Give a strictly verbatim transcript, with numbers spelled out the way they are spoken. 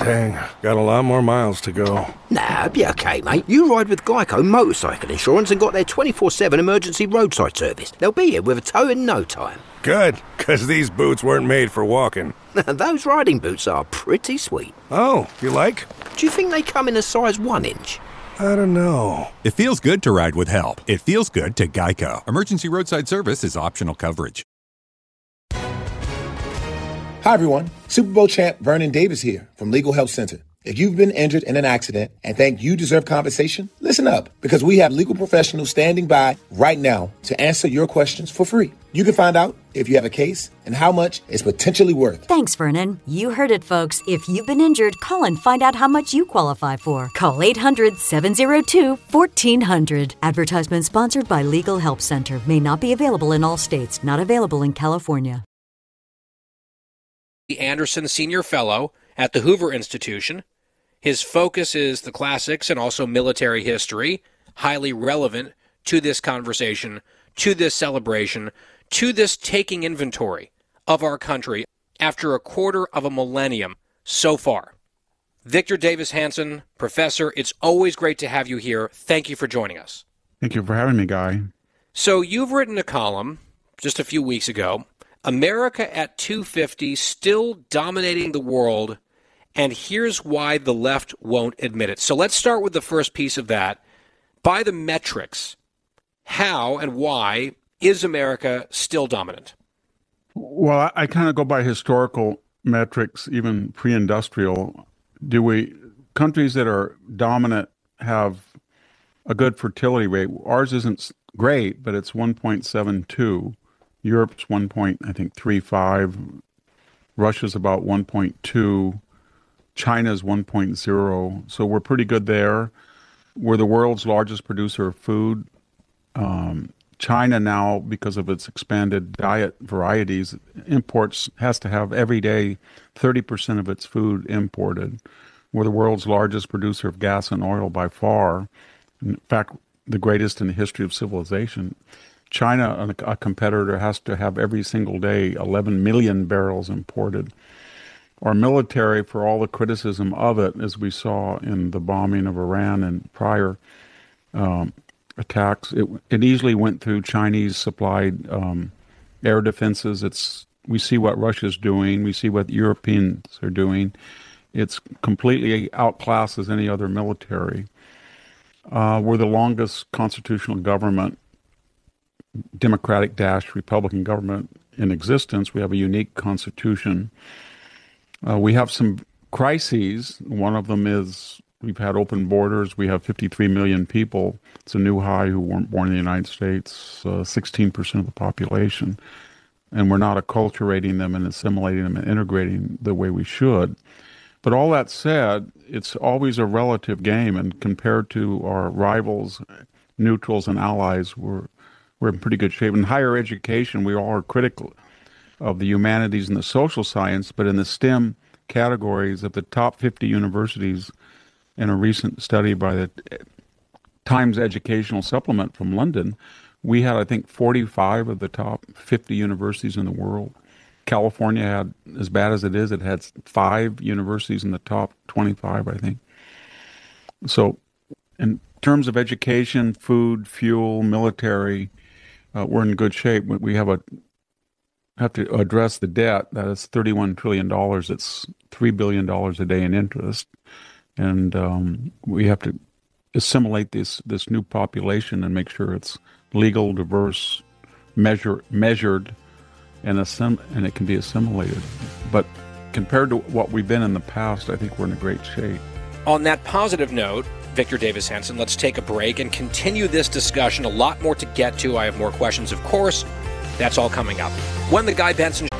Dang, got a lot more miles to go. Nah, be okay, mate. You ride with Geico Motorcycle Insurance and got their twenty-four seven emergency roadside service. They'll be here with a tow in no time. Good, because these boots weren't made for walking. Those riding boots are pretty sweet. Oh, you like? Do you think they come in a size one inch? I don't know. It feels good to ride with help. It feels good to Geico. Emergency roadside service is optional coverage. Hi, everyone. Super Bowl champ Vernon Davis here from Legal Help Center. If you've been injured in an accident and think you deserve compensation, listen up, because we have legal professionals standing by right now to answer your questions for free. You can find out if you have a case and how much it's potentially worth. Thanks, Vernon. You heard it, folks. If you've been injured, call and find out how much you qualify for. Call eight hundred, seven oh two, fourteen hundred. Advertisement sponsored by Legal Help Center. May not be available in all states. Not available in California. Anderson Senior Fellow at the Hoover Institution. His focus is the classics and also military history, highly relevant to this conversation, to this celebration, to this taking inventory of our country after a quarter of a millennium so far. Victor Davis Hanson, Professor, it's always great to have you here. Thank you for joining us. Thank you for having me, Guy. So you've written a column just a few weeks ago, America at two fifty, still dominating the world, and here's why the left won't admit it. So let's start with the first piece of that. By the metrics, how and why is America still dominant? Well, I, I kind of go by historical metrics, even pre-industrial. Do we, countries that are dominant have a good fertility rate? Ours isn't great, but it's one point seven two. Europe's one point, I think, three five. Russia's about one point two. China's one point zero. So we're pretty good there. We're the world's largest producer of food. Um, China now, because of its expanded diet varieties, imports, has to have every day thirty percent of its food imported. We're the world's largest producer of gas and oil by far. In fact, the greatest in the history of civilization. China, a competitor, has to have every single day eleven million barrels imported. Our military, for all the criticism of it, as we saw in the bombing of Iran and prior um, attacks, it, it easily went through Chinese-supplied um, air defenses. It's we see what Russia's doing. We see what the Europeans are doing. It's completely outclasses any other military. Uh, we're the longest constitutional government, Democratic dash Republican government in existence. We have a unique constitution. Uh, we have some crises. One of them is we've had open borders. We have fifty-three million people. It's a new high who weren't born in the United States, uh, sixteen percent of the population. And we're not acculturating them and assimilating them and integrating the way we should. But all that said, it's always a relative game. And compared to our rivals, neutrals, and allies, we're, we're in pretty good shape. In higher education, we all are critical of the humanities and the social science, but in the STEM categories of the top fifty universities, in a recent study by the Times Educational Supplement from London, we had, I think, forty-five of the top fifty universities in the world. California had, as bad as it is, it had five universities in the top twenty-five, I think. So in terms of education, food, fuel, military, uh, we're in good shape. We have a have to address the debt. That is thirty-one trillion dollars. It's three billion dollars a day in interest. And um, we have to assimilate this this new population and make sure it's legal, diverse, measure, measured, and, assim- and it can be assimilated. But compared to what we've been in the past, I think we're in a great shape. On that positive note, Victor Davis Hanson, let's take a break and continue this discussion. A lot more to get to. I have more questions, of course. That's all coming up. When the Guy Benson